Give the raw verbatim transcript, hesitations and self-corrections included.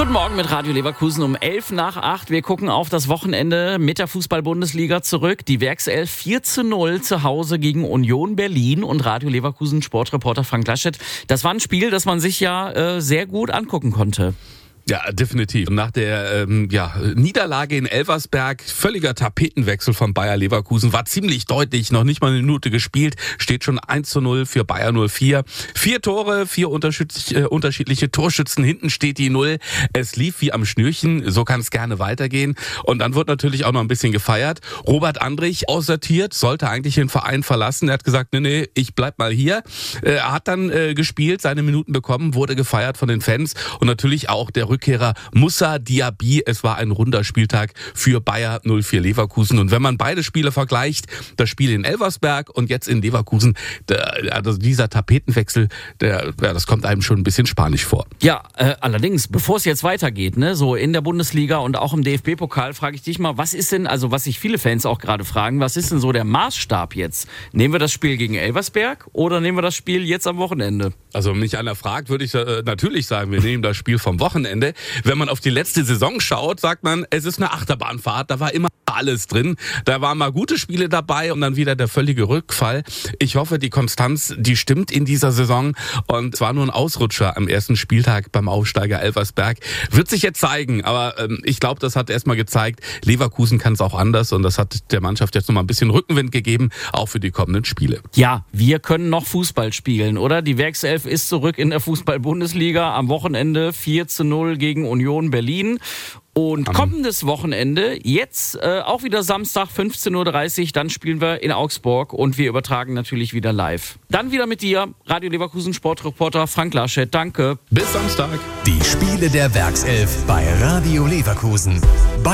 Guten Morgen mit Radio Leverkusen um elf nach acht. Wir gucken auf das Wochenende mit der Fußball-Bundesliga zurück. Die Werkself vier zu null zu Hause gegen Union Berlin und Radio Leverkusen Sportreporter Frank Laschet. Das war ein Spiel, das man sich ja äh, sehr gut angucken konnte. Ja, definitiv. Nach der ähm, ja, Niederlage in Elversberg, völliger Tapetenwechsel von Bayer Leverkusen, war ziemlich deutlich, noch nicht mal eine Minute gespielt, steht schon eins zu null für Bayer null vier. Vier Tore, vier unterschiedliche, äh, unterschiedliche Torschützen, hinten steht die Null. Es lief wie am Schnürchen, so kann es gerne weitergehen. Und dann wird natürlich auch noch ein bisschen gefeiert. Robert Andrich aussortiert, sollte eigentlich den Verein verlassen. Er hat gesagt, nee, nee, ich bleib mal hier. Er hat dann äh, gespielt, seine Minuten bekommen, wurde gefeiert von den Fans und natürlich auch der Rückkehrer Moussa Diaby. Es war ein runder Spieltag für Bayer null vier Leverkusen. Und wenn man beide Spiele vergleicht, das Spiel in Elversberg und jetzt in Leverkusen, der, also dieser Tapetenwechsel, der, ja, das kommt einem schon ein bisschen spanisch vor. Ja, äh, allerdings, bevor es jetzt weitergeht, ne, so in der Bundesliga und auch im D F B-Pokal, frage ich dich mal, was ist denn, also was sich viele Fans auch gerade fragen, was ist denn so der Maßstab jetzt? Nehmen wir das Spiel gegen Elversberg oder nehmen wir das Spiel jetzt am Wochenende? Also wenn mich einer fragt, würde ich äh, natürlich sagen, wir nehmen das Spiel vom Wochenende. Wenn man auf die letzte Saison schaut, sagt man, es ist eine Achterbahnfahrt, da war immer alles drin. Da waren mal gute Spiele dabei und dann wieder der völlige Rückfall. Ich hoffe, die Konstanz, die stimmt in dieser Saison und es war nur ein Ausrutscher am ersten Spieltag beim Aufsteiger Elversberg. Wird sich jetzt zeigen, aber ähm, ich glaube, das hat erstmal gezeigt, Leverkusen kann es auch anders und das hat der Mannschaft jetzt nochmal ein bisschen Rückenwind gegeben, auch für die kommenden Spiele. Ja, wir können noch Fußball spielen, oder? Die Werkself ist zurück in der Fußball-Bundesliga am Wochenende vier zu null gegen Union Berlin. Und kommendes Wochenende, jetzt äh, auch wieder Samstag fünfzehn Uhr dreißig, dann spielen wir in Augsburg und wir übertragen natürlich wieder live. Dann wieder mit dir, Radio Leverkusen Sportreporter Frank Laschet. Danke. Bis Samstag. Die Spiele der Werkself bei Radio Leverkusen.